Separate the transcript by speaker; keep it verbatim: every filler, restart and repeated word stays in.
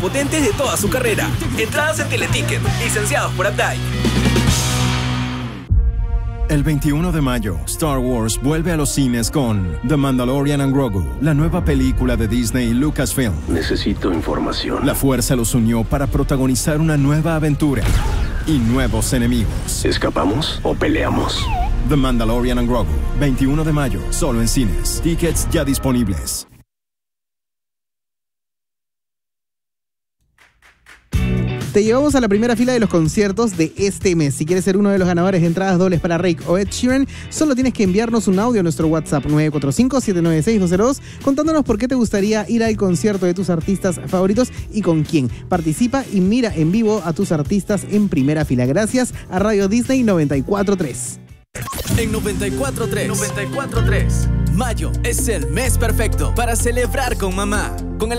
Speaker 1: potentes de toda su carrera. Entradas en Teleticket, licenciados por Updike.
Speaker 2: El veintiuno de mayo, Star Wars vuelve a los cines con The Mandalorian and Grogu, la nueva película de Disney y Lucasfilm.
Speaker 3: Necesito información.
Speaker 2: La fuerza los unió para protagonizar una nueva aventura y nuevos enemigos.
Speaker 3: ¿Escapamos o peleamos?
Speaker 2: The Mandalorian and Grogu, veintiuno de mayo, solo en cines. Tickets ya disponibles.
Speaker 4: Te llevamos a la primera fila de los conciertos de este mes. Si quieres ser uno de los ganadores de entradas dobles para Rake o Ed Sheeran, solo tienes que enviarnos un audio a nuestro WhatsApp nueve cuatro cinco, siete nueve seis, dos cero dos contándonos por qué te gustaría ir al concierto de tus artistas favoritos y con quién. Participa y mira en vivo a tus artistas en primera fila. Gracias a Radio Disney noventa y cuatro punto tres.
Speaker 5: En noventa y cuatro punto tres. noventa y cuatro punto tres. Mayo es el mes perfecto para celebrar con mamá. Con el